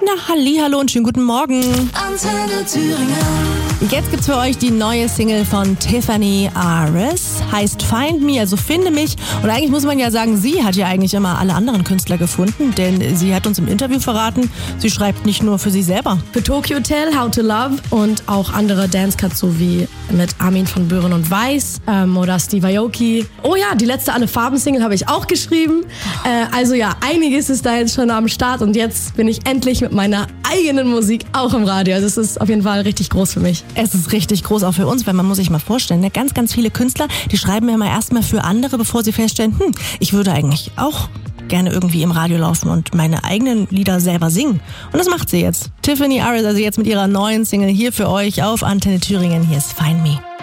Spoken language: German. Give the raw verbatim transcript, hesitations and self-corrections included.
Na, hallihallo und schönen guten Morgen. Antenne Thüringen. Jetzt gibt's für euch die neue Single von Tiffany Aris. Heißt Find Me, also finde mich. Und eigentlich muss man ja sagen, sie hat ja eigentlich immer alle anderen Künstler gefunden. Denn sie hat uns im Interview verraten, sie schreibt nicht nur für sich selber. Für Tokyo Hotel, How to Love und auch andere Dance-Cuts, so wie mit Armin von Buuren und Weiß ähm, oder Steve Aoki. Oh ja, die letzte Alle Farben-Single habe ich auch geschrieben. Äh, also ja, einiges ist da jetzt schon am Start und jetzt bin ich endlich mit meiner eigenen Musik auch im Radio. Also es ist auf jeden Fall richtig groß für mich. Es ist richtig groß auch für uns, weil man muss sich mal vorstellen, ne? ganz, ganz viele Künstler, die schreiben ja immer erstmal für andere, bevor sie feststellen, hm, ich würde eigentlich auch gerne irgendwie im Radio laufen und meine eigenen Lieder selber singen. Und das macht sie jetzt. Tiffany Aris, also jetzt mit ihrer neuen Single hier für euch auf Antenne Thüringen. Hier ist Find Me.